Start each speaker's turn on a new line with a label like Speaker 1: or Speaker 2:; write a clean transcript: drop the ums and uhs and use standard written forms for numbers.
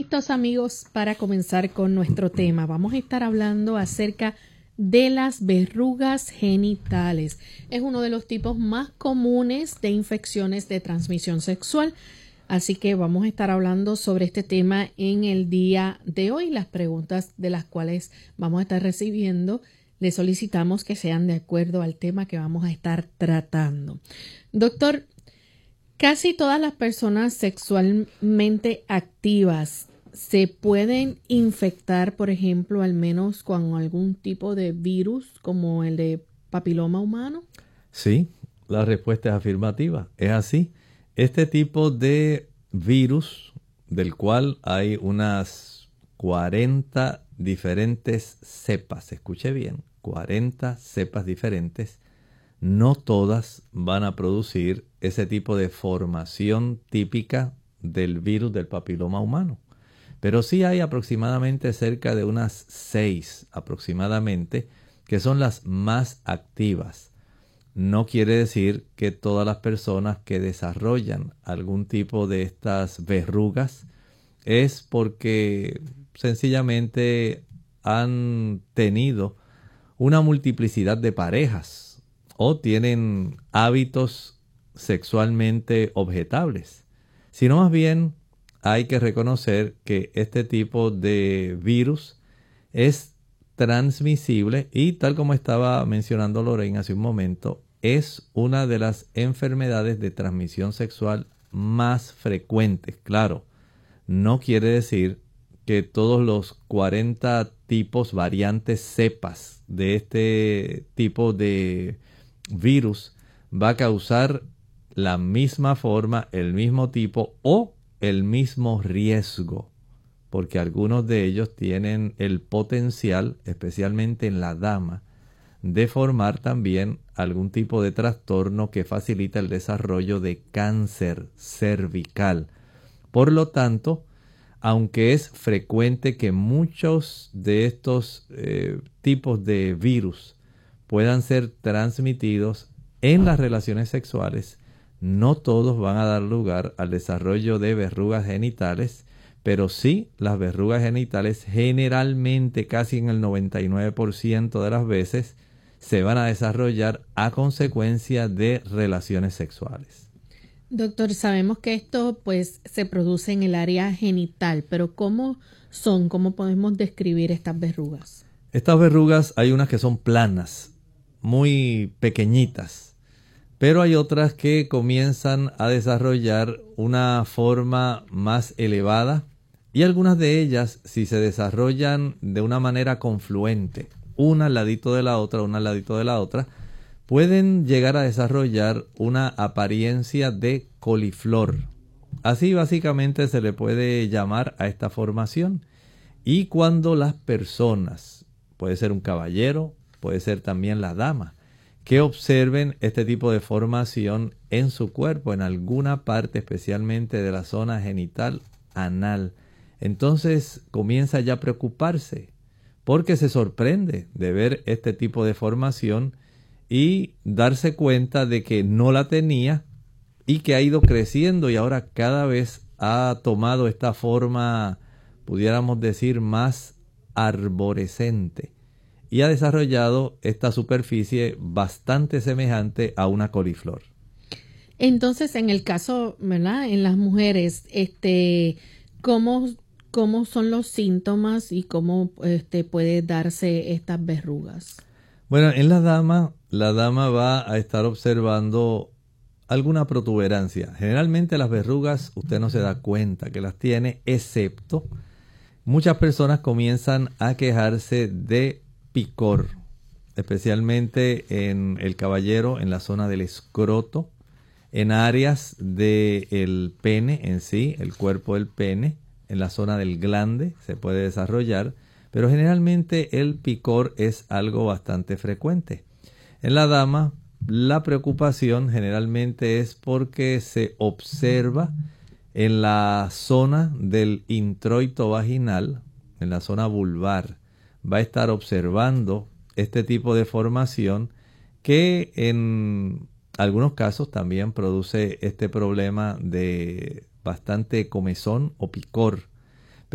Speaker 1: listos, amigos, para comenzar con nuestro tema. Vamos a estar hablando acerca de las verrugas genitales. Es uno de los tipos más comunes de infecciones de transmisión sexual. Así que vamos a estar hablando sobre este tema en el día de hoy. Las preguntas de las cuales vamos a estar recibiendo, le solicitamos que sean de acuerdo al tema que vamos a estar tratando. Doctor, casi todas las personas sexualmente activas se pueden infectar, por ejemplo, al menos con algún tipo de virus como el de papiloma humano.
Speaker 2: Sí, la respuesta es afirmativa. Es así. Este tipo de virus, del cual hay unas 40 diferentes cepas, escuche bien, 40 cepas diferentes, no todas van a producir ese tipo de formación típica del virus del papiloma humano. Pero sí hay aproximadamente cerca de unas 6 aproximadamente que son las más activas. No quiere decir que todas las personas que desarrollan algún tipo de estas verrugas es porque sencillamente han tenido una multiplicidad de parejas o tienen hábitos sexualmente objetables, sino más bien hay que reconocer que este tipo de virus es transmisible y, tal como estaba mencionando Lorraine hace un momento, es una de las enfermedades de transmisión sexual más frecuentes. Claro, no quiere decir que todos los 40 tipos, variantes, cepas de este tipo de virus va a causar la misma forma, el mismo tipo o el mismo riesgo, porque algunos de ellos tienen el potencial, especialmente en la dama, de formar también algún tipo de trastorno que facilita el desarrollo de cáncer cervical. Por lo tanto, aunque es frecuente que muchos de estos tipos de virus puedan ser transmitidos en las relaciones sexuales, no todos van a dar lugar al desarrollo de verrugas genitales, pero sí las verrugas genitales generalmente, casi en el 99% de las veces, se van a desarrollar a consecuencia de relaciones sexuales.
Speaker 1: Doctor, sabemos que esto pues se produce en el área genital, pero ¿cómo son? ¿Cómo podemos describir estas verrugas?
Speaker 2: Estas verrugas hay unas que son planas, muy pequeñitas, pero hay otras que comienzan a desarrollar una forma más elevada y algunas de ellas, si se desarrollan de una manera confluente, una al ladito de la otra, una al ladito de la otra, pueden llegar a desarrollar una apariencia de coliflor. Así básicamente se le puede llamar a esta formación. Y cuando las personas, puede ser un caballero, puede ser también la dama, que observen este tipo de formación en su cuerpo, en alguna parte especialmente de la zona genital anal, entonces comienza ya a preocuparse porque se sorprende de ver este tipo de formación y darse cuenta de que no la tenía y que ha ido creciendo y ahora cada vez ha tomado esta forma, pudiéramos decir, más arborescente y ha desarrollado esta superficie bastante semejante a una coliflor.
Speaker 1: Entonces, en el caso, ¿verdad? En las mujeres, ¿cómo son los síntomas y cómo puede darse estas verrugas?
Speaker 2: Bueno, en la dama va a estar observando alguna protuberancia. Generalmente las verrugas usted no se da cuenta que las tiene, excepto muchas personas comienzan a quejarse de picor, especialmente en el caballero, en la zona del escroto, en áreas del pene en sí, el cuerpo del pene, en la zona del glande se puede desarrollar, pero generalmente el picor es algo bastante frecuente. En la dama, la preocupación generalmente es porque se observa en la zona del introito vaginal, en la zona vulvar, va a estar observando este tipo de formación que en algunos casos también produce este problema de bastante comezón o picor